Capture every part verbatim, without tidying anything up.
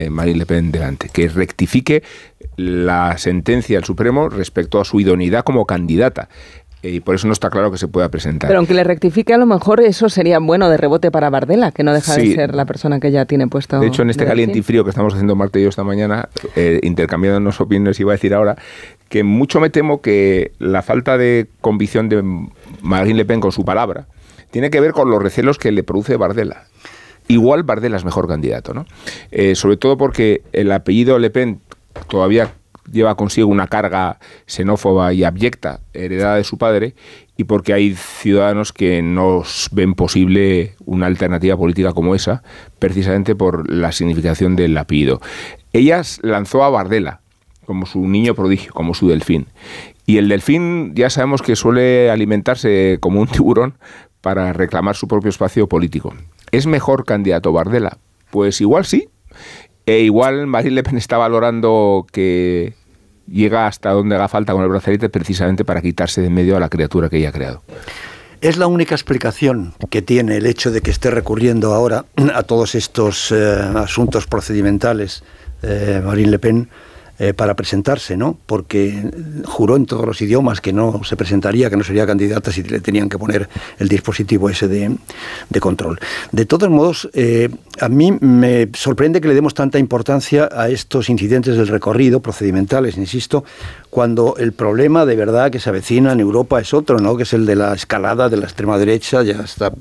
Marine Le Pen delante, que rectifique la sentencia del Supremo respecto a su idoneidad como candidata. Y por eso no está claro que se pueda presentar. Pero aunque le rectifique, a lo mejor eso sería bueno de rebote para Bardella, que no deja sí. de ser la persona que ya tiene puesto. De hecho, en este caliente y frío que estamos haciendo Marta y yo esta mañana, eh, intercambiándonos opiniones, iba a decir ahora que mucho me temo que la falta de convicción de Marine Le Pen con su palabra tiene que ver con los recelos que le produce Bardella. Igual Bardella es mejor candidato, ¿no? Eh, sobre todo porque el apellido Le Pen todavía lleva consigo una carga xenófoba y abyecta heredada de su padre, y porque hay ciudadanos que no ven posible una alternativa política como esa, precisamente por la significación del apellido. Ella lanzó a Bardella como su niño prodigio, como su delfín. Y el delfín ya sabemos que suele alimentarse como un tiburón para reclamar su propio espacio político. ¿Es mejor candidato Bardella? Pues igual sí. E igual Marine Le Pen está valorando que llega hasta donde haga falta con el brazalete precisamente para quitarse de en medio a la criatura que ella ha creado. Es la única explicación que tiene el hecho de que esté recurriendo ahora a todos estos eh, asuntos procedimentales eh, Marine Le Pen eh, para presentarse, ¿no? Porque juró en todos los idiomas que no se presentaría, que no sería candidata si le tenían que poner el dispositivo ese de, de control. De todos modos, eh, a mí me sorprende que le demos tanta importancia a estos incidentes del recorrido, procedimentales, insisto, cuando el problema de verdad que se avecina en Europa es otro, ¿no? Que es el de la escalada de la extrema derecha, ya está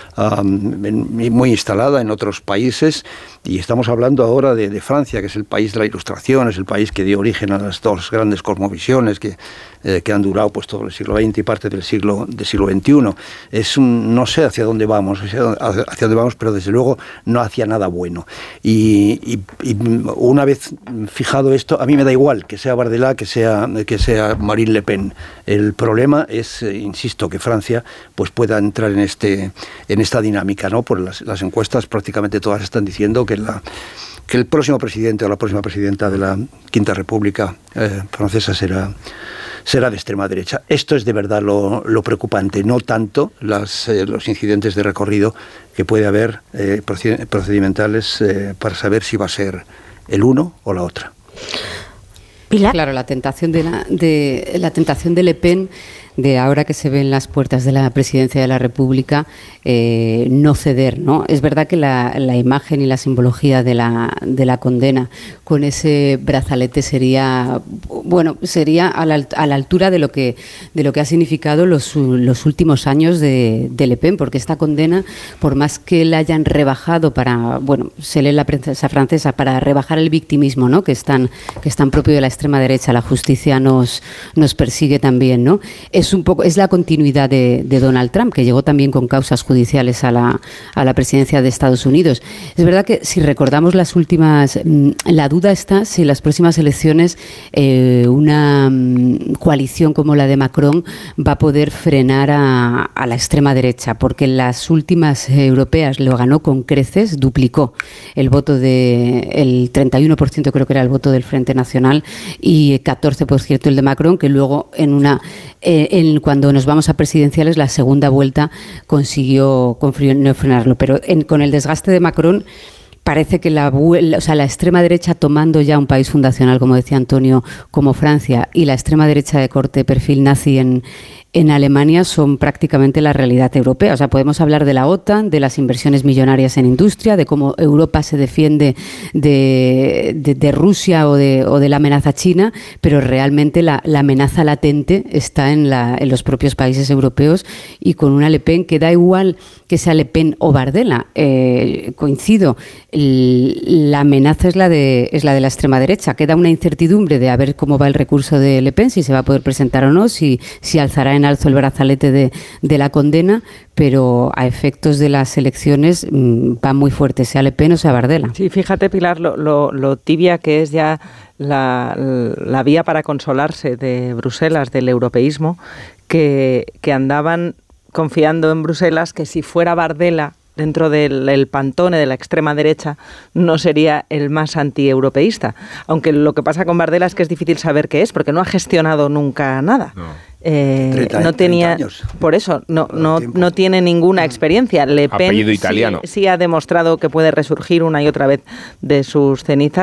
um, muy instalada en otros países, y estamos hablando ahora de, de Francia, que es el país de la Ilustración, es el país que dio origen a las dos grandes cosmovisiones que, eh, que han durado pues todo el siglo veinte y parte del siglo, del siglo veintiuno. Es un, no sé hacia dónde vamos, hacia, hacia dónde vamos, pero desde luego no hacia nada bueno. Y, y, y una vez fijado esto, a mí me da igual que sea Bardella, que sea, que sea Marine Le Pen. El problema es, eh, insisto, que Francia pues pueda entrar en este en esta dinámica, ¿no? Por las, las encuestas prácticamente todas están diciendo que la que el próximo presidente o la próxima presidenta de la Quinta República eh, francesa será será de extrema derecha. Esto es de verdad lo, lo preocupante, no tanto las, eh, los incidentes de recorrido que puede haber eh, procedimentales eh, para saber si va a ser el uno o la otra. ¿Pilar? Claro, la tentación de la, de, la tentación de Le Pen, de ahora que se ven las puertas de la presidencia de la República, eh, no ceder, ¿no? Es verdad que la, la imagen y la simbología de la, de la condena con ese brazalete sería, bueno, sería a la, a la altura de lo que de lo que ha significado los, los últimos años de, de Le Pen, porque esta condena, por más que la hayan rebajado para, bueno, se lee en la prensa francesa, para rebajar el victimismo, ¿no? Que es tan, que es tan propio de la extrema derecha, la justicia nos, nos persigue también, ¿no? Es un poco, es la continuidad de, de Donald Trump, que llegó también con causas judiciales a la, a la presidencia de Estados Unidos. Es verdad que si recordamos las últimas, la duda está si en las próximas elecciones eh, una um, coalición como la de Macron va a poder frenar a, a la extrema derecha, porque en las últimas europeas lo ganó con creces, duplicó el voto de, el treinta y uno por ciento creo que era el voto del Frente Nacional y catorce por ciento el de Macron, que luego en una eh, en, cuando nos vamos a presidenciales la segunda vuelta consiguió, consiguió frenarlo, pero en, con el desgaste de Macron parece que la, o sea, la extrema derecha tomando ya un país fundacional, como decía Antonio, como Francia, y la extrema derecha de corte perfil nazi en, en Alemania son prácticamente la realidad europea. O sea, podemos hablar de la OTAN, de las inversiones millonarias en industria, de cómo Europa se defiende de, de, de Rusia o de, o de la amenaza china, pero realmente la, la amenaza latente está en, la, en los propios países europeos, y con una Le Pen que da igual que sea Le Pen o Bardella, eh, coincido, el, la amenaza es la de es la de la extrema derecha. Queda una incertidumbre de a ver cómo va el recurso de Le Pen, si se va a poder presentar o no, si, si alzará en alzo el brazalete de, de la condena, pero a efectos de las elecciones mmm, va muy fuerte, sea Le Pen o sea Bardella. Sí, fíjate, Pilar, lo, lo, lo tibia que es ya la, la vía para consolarse de Bruselas, del europeísmo, que, que andaban confiando en Bruselas que si fuera Bardella dentro del el pantone de la extrema derecha no sería el más antieuropeísta, aunque lo que pasa con Bardella es que es difícil saber qué es, porque no ha gestionado nunca nada. No. Eh, treinta, no tenía, treinta años. por eso no, no, no tiene ninguna experiencia. Le Pen Apellido italiano. Sí, sí ha demostrado que puede resurgir una y otra vez de sus cenizas.